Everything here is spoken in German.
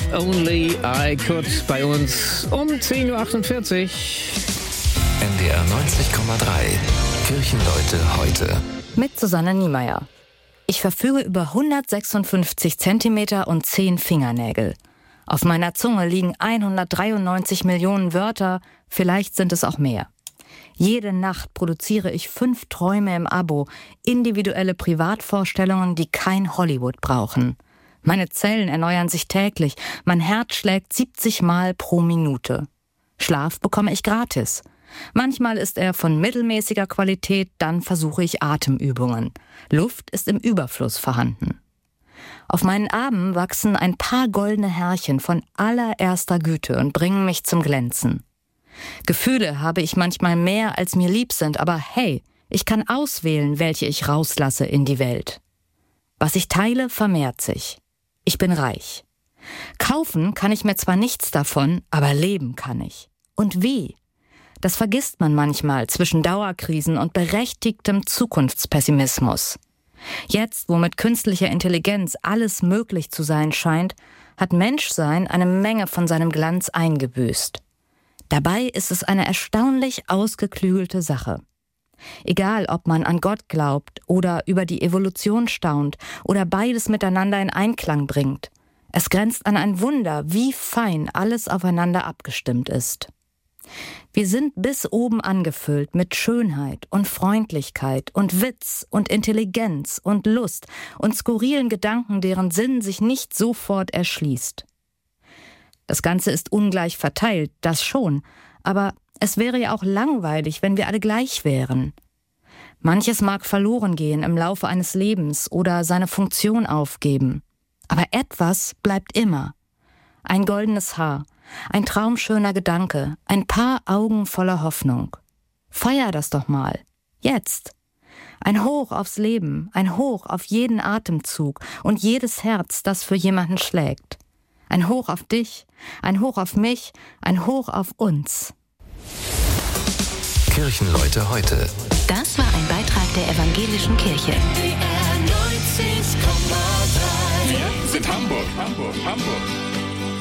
If Only I Could bei uns um 10.48 Uhr. NDR 90,3. Kirchenleute heute. Mit Susanne Niemeyer. Ich verfüge über 156 Zentimeter und 10 Fingernägel. Auf meiner Zunge liegen 193 Millionen Wörter, vielleicht sind es auch mehr. Jede Nacht produziere ich 5 Träume im Abo, individuelle Privatvorstellungen, die kein Hollywood brauchen. Meine Zellen erneuern sich täglich, mein Herz schlägt 70 Mal pro Minute. Schlaf bekomme ich gratis. Manchmal ist er von mittelmäßiger Qualität, dann versuche ich Atemübungen. Luft ist im Überfluss vorhanden. Auf meinen Armen wachsen ein paar goldene Härchen von allererster Güte und bringen mich zum Glänzen. Gefühle habe ich manchmal mehr, als mir lieb sind, aber hey, ich kann auswählen, welche ich rauslasse in die Welt. Was ich teile, vermehrt sich. Ich bin reich. Kaufen kann ich mir zwar nichts davon, aber leben kann ich. Und wie? Das vergisst man manchmal zwischen Dauerkrisen und berechtigtem Zukunftspessimismus. Jetzt, wo mit künstlicher Intelligenz alles möglich zu sein scheint, hat Menschsein eine Menge von seinem Glanz eingebüßt. Dabei ist es eine erstaunlich ausgeklügelte Sache. Egal, ob man an Gott glaubt oder über die Evolution staunt oder beides miteinander in Einklang bringt. Es grenzt an ein Wunder, wie fein alles aufeinander abgestimmt ist. Wir sind bis oben angefüllt mit Schönheit und Freundlichkeit und Witz und Intelligenz und Lust und skurrilen Gedanken, deren Sinn sich nicht sofort erschließt. Das Ganze ist ungleich verteilt, das schon, aber es wäre ja auch langweilig, wenn wir alle gleich wären. Manches mag verloren gehen im Laufe eines Lebens oder seine Funktion aufgeben. Aber etwas bleibt immer. Ein goldenes Haar, ein traumschöner Gedanke, ein paar Augen voller Hoffnung. Feier das doch mal. Jetzt. Ein Hoch aufs Leben, ein Hoch auf jeden Atemzug und jedes Herz, das für jemanden schlägt. Ein Hoch auf dich, ein Hoch auf mich, ein Hoch auf uns. Kirchenleute heute. Das war ein Beitrag der Evangelischen Kirche. Wir sind Hamburg.